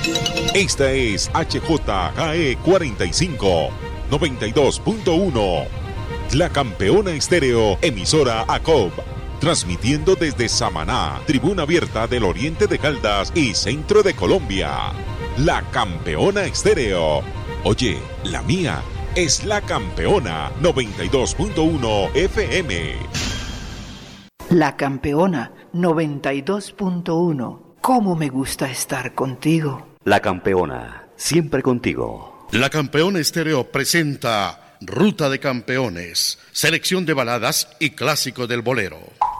Esta es HJGE 45, 92.1. La Campeona Estéreo, emisora ACOB. Transmitiendo desde Samaná, tribuna abierta del oriente de Caldas y centro de Colombia. La Campeona Estéreo. Oye, la mía es La Campeona 92.1 FM. La Campeona 92.1. ¿Cómo me gusta estar contigo? La Campeona, siempre contigo. La Campeona Estéreo presenta Ruta de Campeones, selección de baladas y clásicos del bolero.